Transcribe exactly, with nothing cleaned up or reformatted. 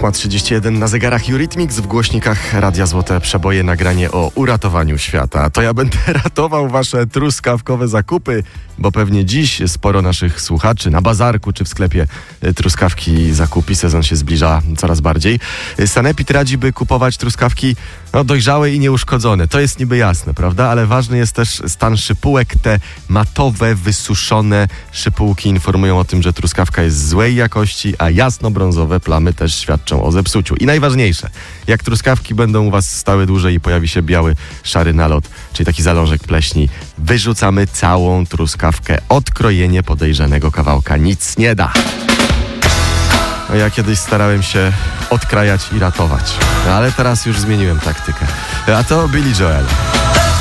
ósma trzydzieści jeden na zegarach Eurythmics, w głośnikach Radia Złote Przeboje, nagranie o uratowaniu świata. To ja będę ratował wasze truskawkowe zakupy, bo pewnie dziś sporo naszych słuchaczy na bazarku czy w sklepie truskawki zakupi. Sezon się zbliża coraz bardziej. Sanepid radzi, by kupować truskawki no, dojrzałe i nieuszkodzone. To jest niby jasne, prawda? Ale ważny jest też stan szypułek. Te matowe, wysuszone szypułki informują o tym, że truskawka jest złej jakości, a jasno-brązowe plamy też świadczą o zepsuciu. I najważniejsze, jak truskawki będą u was stały dłużej i pojawi się biały, szary nalot, czyli taki zalążek pleśni, wyrzucamy całą truskawkę. Odkrojenie podejrzanego kawałka nic nie da. No ja kiedyś starałem się odkrajać i ratować, no ale teraz już zmieniłem taktykę. A to Billy Joel.